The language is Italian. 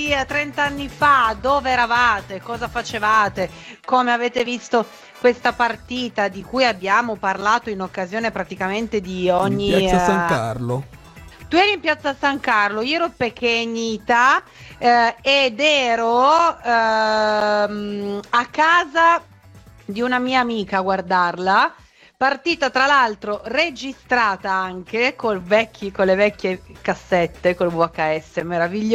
di 30 anni fa, dove eravate, cosa facevate, come avete visto questa partita di cui abbiamo parlato in occasione praticamente di In ogni... piazza San Carlo. Tu eri in piazza San Carlo, io ero pequeñita ed ero a casa di una mia amica a guardarla, partita tra l'altro registrata anche con le vecchie cassette, col VHS, meraviglioso.